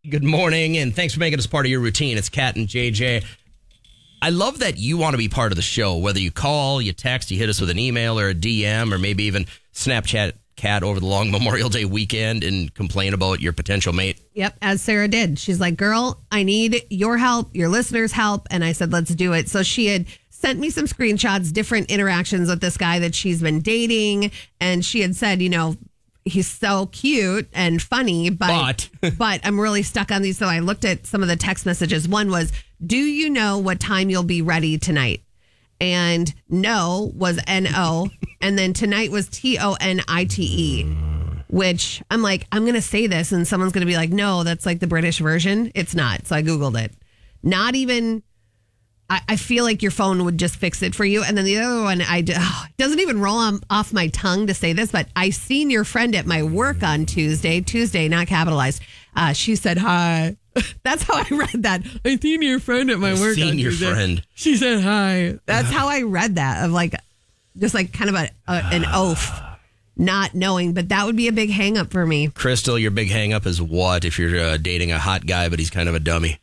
Good morning, and thanks for making us part of your routine. It's Kat and JJ. I love that you want to be part of the show, whether you call, you text, you hit us with an email or a DM, or maybe even Snapchat Kat over the long Memorial Day weekend and complain about your potential mate. Yep, as Sarah did. She's like, girl, I need your help, your listeners' help. And I said, let's do it. So she had sent me some screenshots, different interactions with this guy that she's been dating. And she had said, he's so cute and funny, but I'm really stuck on these. So I looked at some of the text messages. One was, do you know what time you'll be ready tonight? And no was N-O. And then tonight was T-O-N-I-T-E, which I'm like, I'm going to say this and someone's going to be like, no, that's like the British version. It's not. So I Googled it. Not even, I feel like your phone would just fix it for you. And then the other one, it doesn't even roll off my tongue to say this, but I seen your friend at my work on Tuesday, not capitalized. She said, hi. That's how I read that. I seen your friend at my work on Tuesday. Your friend. She said, hi. That's how I read that, of like, just like kind of an oath, not knowing. But that would be a big hang up for me. Crystal, your big hang up is what if you're dating a hot guy, but he's kind of a dummy?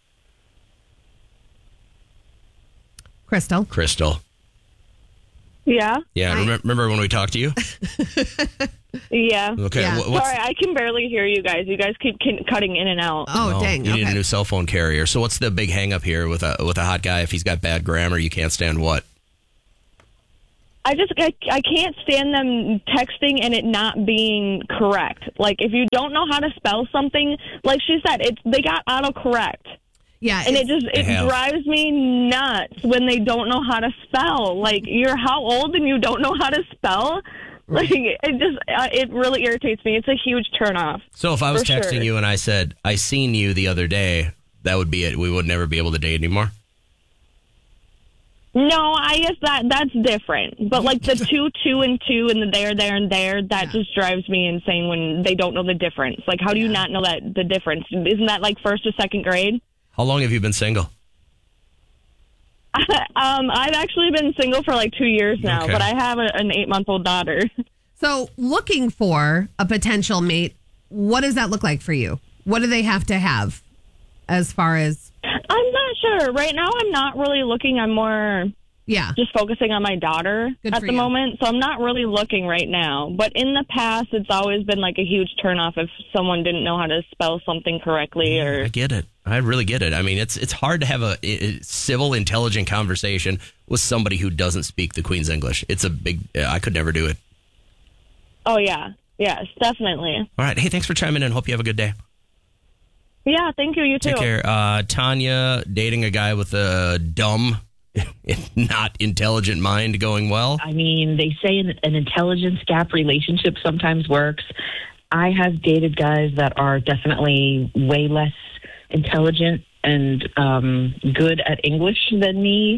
Crystal. Yeah. Yeah. Remember when we talked to you? Yeah. Okay. Yeah. Sorry, I can barely hear you guys. You guys keep cutting in and out. Oh, dang. You need a new cell phone carrier. So what's the big hang up here with a hot guy? If he's got bad grammar, you can't stand what? I can't stand them texting and it not being correct. Like, if you don't know how to spell something, like she said, they got autocorrect. Yeah, and it drives me nuts when they don't know how to spell. Like, you're how old and you don't know how to spell? Like, it really irritates me. It's a huge turnoff. So if I was texting you and I said, I seen you the other day, that would be it. We would never be able to date anymore. No, I guess that's different. But like the 2 and 2 and the there and there, that just drives me insane when they don't know the difference. Like, how do you not know the difference? Isn't that like first or second grade? How long have you been single? I've actually been single for like 2 years now, but I have an 8-month-old daughter. So looking for a potential mate, what does that look like for you? What do they have to have as far as? I'm not sure. Right now, I'm not really looking. I'm more just focusing on my daughter at the moment. So I'm not really looking right now. But in the past, it's always been like a huge turnoff if someone didn't know how to spell something correctly. I get it. I really get it. I mean, it's hard to have a civil, intelligent conversation with somebody who doesn't speak the Queen's English. It's a big. I could never do it. Oh yeah, yes, definitely. All right. Hey, thanks for chiming in. Hope you have a good day. Yeah, thank you. You too. Take care. Tanya, dating a guy with a dumb, not intelligent mind, going well. I mean, they say an intelligence gap relationship sometimes works. I have dated guys that are definitely way less intelligent and good at English than me.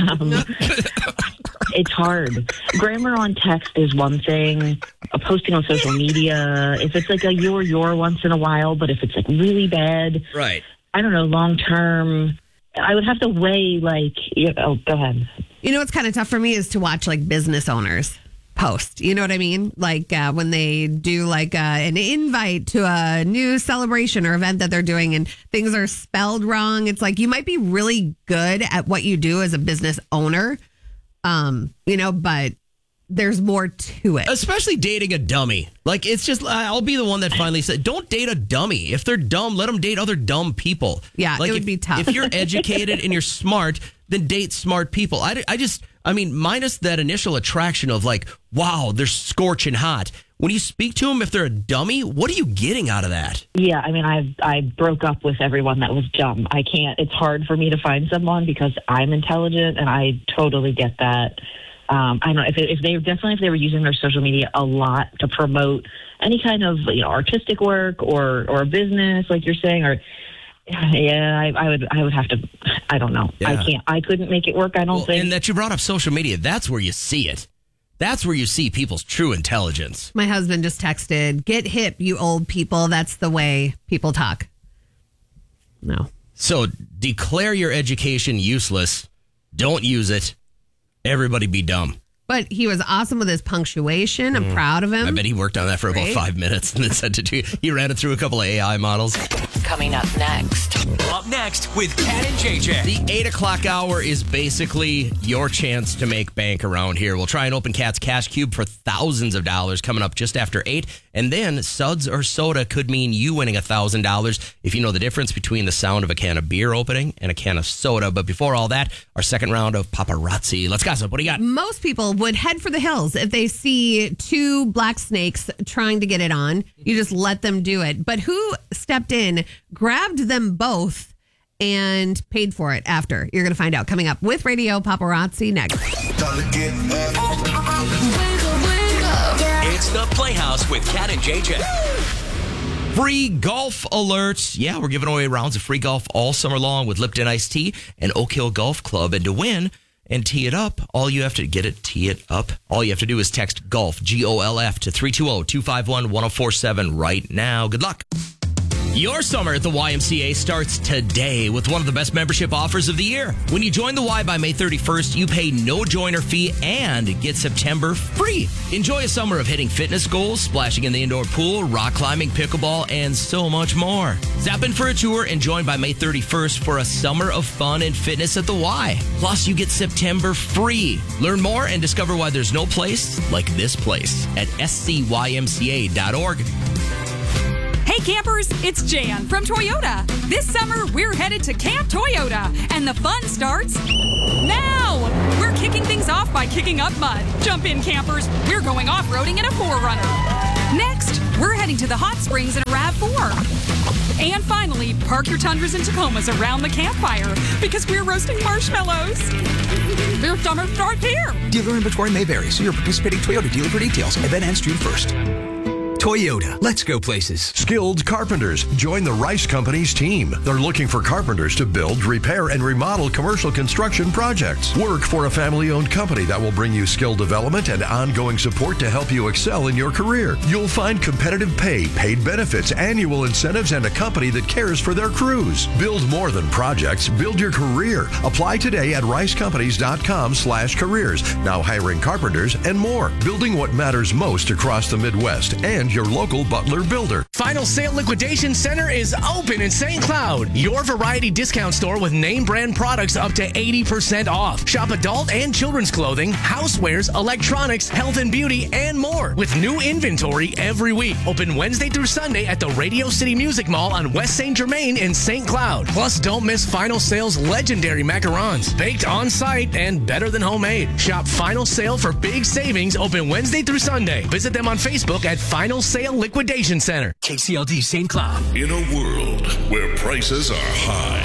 It's hard. Grammar on text is one thing. Posting on social media, if it's like a you're once in a while, but if it's like really bad, right? I don't know, long term, I would have to weigh go ahead. What's kind of tough for me is to watch like business owners post. You know what I mean? Like when they do like an invite to a new celebration or event that they're doing and things are spelled wrong. It's like you might be really good at what you do as a business owner, but there's more to it. Especially dating a dummy. Like, it's just, I'll be the one that finally said, don't date a dummy. If they're dumb, let them date other dumb people. Yeah, like it would be tough. If you're educated and you're smart, then date smart people. I mean, minus that initial attraction of like, wow, they're scorching hot. When you speak to them, if they're a dummy, what are you getting out of that? Yeah, I mean, I broke up with everyone that was dumb. I can't, it's hard for me to find someone because I'm intelligent and I totally get that. I don't know if they were using their social media a lot to promote any kind of artistic work or a business like you're saying, or I would have to. I don't know. Yeah. I couldn't make it work. I don't think. And that you brought up social media, that's where you see it. That's where you see people's true intelligence. My husband just texted, "Get hip, you old people. That's the way people talk." No. So declare your education useless. Don't use it. Everybody be dumb. But he was awesome with his punctuation. I'm proud of him. I bet he worked on that for about 5 minutes and then sent it to you. He ran it through a couple of AI models. coming up next. Up next with Kat and JJ. The 8 o'clock hour is basically your chance to make bank around here. We'll try and open Kat's Cash Cube for thousands of dollars coming up just after 8. And then suds or soda could mean you winning $1,000 if you know the difference between the sound of a can of beer opening and a can of soda. But before all that, our second round of paparazzi. Let's gossip. What do you got? Most people would head for the hills if they see two black snakes trying to get it on. You just let them do it. But who stepped in, grabbed them both, and paid for it after? You're going to find out coming up with Radio Paparazzi next. It's the Playhouse with Kat and JJ. Free golf alerts. Yeah, we're giving away rounds of free golf all summer long with Lipton Iced Tea and Oak Hill Golf Club. And to win and tee it up, all you have to tee it up. All you have to do is text GOLF, GOLF, to 320-251-1047 right now. Good luck. Your summer at the YMCA starts today with one of the best membership offers of the year. When you join the Y by May 31st, you pay no joiner fee and get September free. Enjoy a summer of hitting fitness goals, splashing in the indoor pool, rock climbing, pickleball, and so much more. Zap in for a tour and join by May 31st for a summer of fun and fitness at the Y. Plus, you get September free. Learn more and discover why there's no place like this place at scymca.org. Hey campers, it's Jan from Toyota. This summer, we're headed to Camp Toyota, and the fun starts now. We're kicking things off by kicking up mud. Jump in, campers. We're going off-roading in a 4Runner. Next, we're heading to the hot springs in a RAV4. And finally, park your Tundras and Tacomas around the campfire because we're roasting marshmallows. Their summer starts here. Dealer inventory may vary. See your participating Toyota dealer for details. Event ends June 1st. Toyota, let's go places. Skilled carpenters. Join the Rice Companies team. They're looking for carpenters to build, repair, and remodel commercial construction projects. Work for a family-owned company that will bring you skill development and ongoing support to help you excel in your career. You'll find competitive pay, paid benefits, annual incentives, and a company that cares for their crews. Build more than projects. Build your career. Apply today at ricecompanies.com/careers. Now hiring carpenters and more. Building what matters most across the Midwest and your local Butler builder. Final Sale Liquidation Center is open in St. Cloud. Your variety discount store with name brand products up to 80% off. Shop adult and children's clothing, housewares, electronics, health and beauty, and more. With new inventory every week. Open Wednesday through Sunday at the Radio City Music Mall on West St. Germain in St. Cloud. Plus, don't miss Final Sale's legendary macarons. Baked on site and better than homemade. Shop Final Sale for big savings open Wednesday through Sunday. Visit them on Facebook at Final Sale Liquidation Center. KCLD St. Cloud. In a world where prices are high,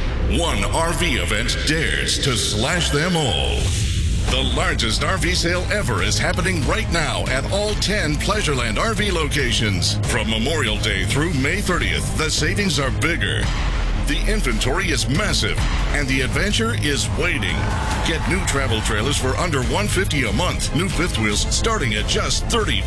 one RV event dares to slash them all. The largest RV sale ever is happening right now at all 10 Pleasureland RV locations. From Memorial Day through May 30th, the savings are bigger. The inventory is massive, and the adventure is waiting. Get new travel trailers for under $150 a month. New fifth wheels starting at just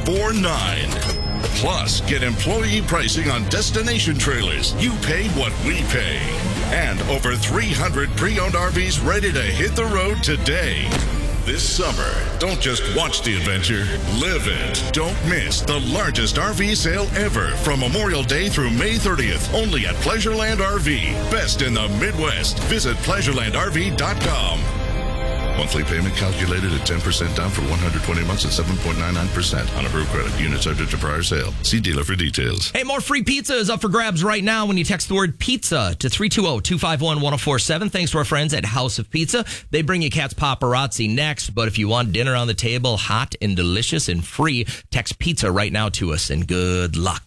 $34.9. Plus, get employee pricing on destination trailers. You pay what we pay. And over 300 pre-owned RVs ready to hit the road today. This summer, don't just watch the adventure, live it. Don't miss the largest RV sale ever from Memorial Day through May 30th, only at Pleasureland RV. Best in the Midwest. Visit pleasurelandrv.com. Monthly payment calculated at 10% down for 120 months at 7.99% on approved credit. Unit subject to prior sale. See dealer for details. Hey, more free pizza is up for grabs right now when you text the word pizza to 320-251-1047. Thanks to our friends at House of Pizza. They bring you Cat's Paparazzi next, but if you want dinner on the table, hot and delicious and free, text pizza right now to us, and good luck.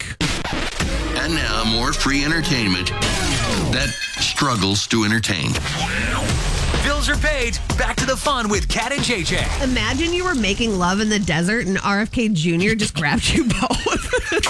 And now, more free entertainment that struggles to entertain. Bills are paid. Back to the fun with Kat and JJ. Imagine you were making love in the desert and RFK Jr. just grabbed you both.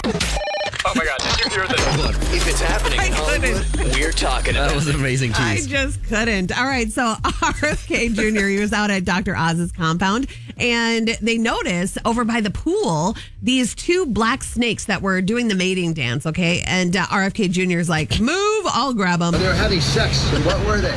Oh my God, did you hear that? Look, if it's happening in Hollywood, we're talking about it. That was amazing tease. I just couldn't. All right, so RFK Jr., he was out at Dr. Oz's compound, and they noticed over by the pool these two black snakes that were doing the mating dance, okay? And RFK Jr. is like, move I'll grab them. They were having sex. What were they?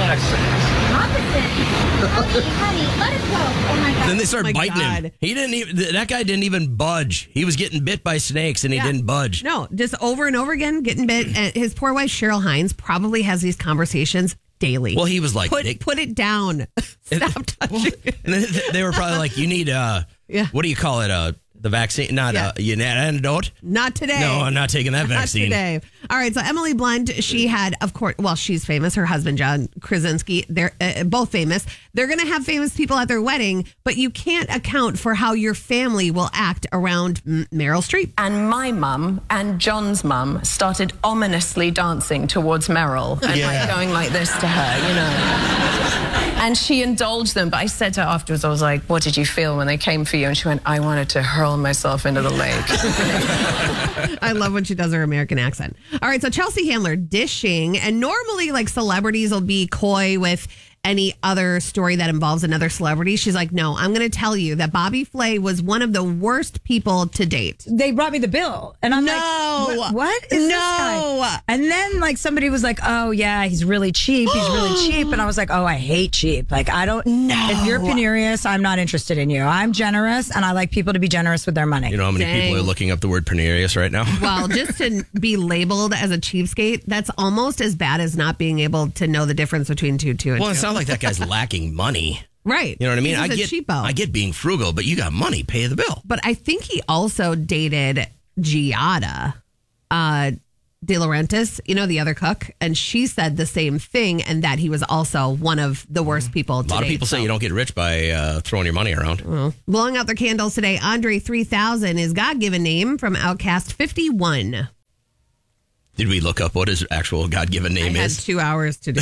Let us go. Oh my God. Then they started biting him. He didn't even. That guy didn't even budge. He was getting bit by snakes and he didn't budge. No, just over and over again getting bit. And his poor wife Cheryl Hines probably has these conversations daily. Well, he was like, put it down. Stop touching it. They were probably like, you need what do you call it? The vaccine, not an antidote. Not today. No, I'm not taking that vaccine. Not today. All right. So Emily Blunt, she had, of course, well, she's famous. Her husband, John Krasinski, they're both famous. They're going to have famous people at their wedding, but you can't account for how your family will act around Meryl Streep. And my mum and John's mum started ominously dancing towards Meryl and like going like this to her, you know. And she indulged them. But I said to her afterwards, I was like, what did you feel when they came for you? And she went, I wanted to hurl myself into the lake. I love when she does her American accent. All right, so Chelsea Handler dishing, and normally like celebrities will be coy with any other story that involves another celebrity. She's like, no, I'm going to tell you that Bobby Flay was one of the worst people to date. They brought me the bill. And I'm like, what is this guy? And then like somebody was like, oh yeah, he's really cheap. He's really cheap. And I was like, oh, I hate cheap. Like if you're penurious, I'm not interested in you. I'm generous and I like people to be generous with their money. You know how many people are looking up the word penurious right now? Well, just to be labeled as a cheapskate, that's almost as bad as not being able to know the difference between 2 and 2. Well, it's not like that guy's lacking money. Right. You know what I mean? He's I get being frugal, but you got money, pay the bill. But I think he also dated Giada De Laurentiis, you know, the other cook, and she said the same thing, and that he was also one of the worst people to date. A lot of people say you don't get rich by throwing your money around. Well, blowing out their candles today, Andre 3000 is God-given name from Outcast 51. Did we look up what his actual God-given name I is? had 2 hours to do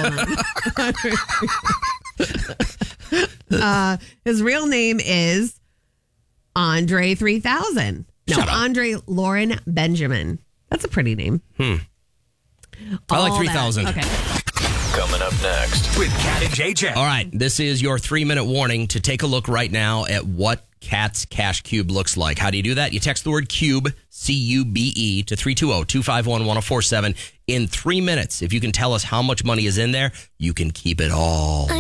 that. His real name is Andre 3000. No, Andre Lauren Benjamin. That's a pretty name. I like 3000. Okay. Coming up next with Kat and JJ. All right, this is your 3-minute warning to take a look right now at what Kat's Cash Cube looks like. How do you do that? You text the word cube, C-U-B-E, to 320-251-1047 in 3 minutes. If you can tell us how much money is in there, you can keep it all.